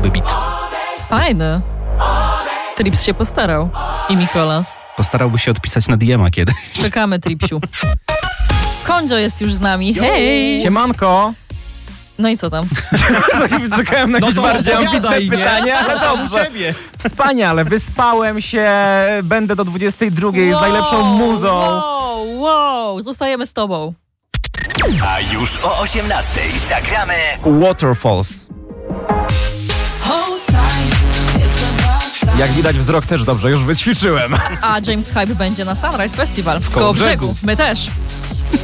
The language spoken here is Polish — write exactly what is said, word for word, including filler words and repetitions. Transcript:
gruby beat. Fajny. Trips się postarał. I Mikolas. Postarałby się odpisać na D M a kiedyś. Czekamy, Tripsiu. Kondzio jest już z nami. Hej! Siemanko. No i co tam? Czekałem na jakieś to bardziej opowiadaj, ambitne nie? pytanie, ale dobrze. Wspaniale, wyspałem się, będę do dwudziestej drugiej z najlepszą muzą. Wow, wow, zostajemy z tobą. A już o osiemnastej zagramy Waterfalls. Jak widać, wzrok też dobrze, już wyćwiczyłem. A James Hype będzie na Sunrise Festival w Kołobrzegu. Kołobrzegu. My też.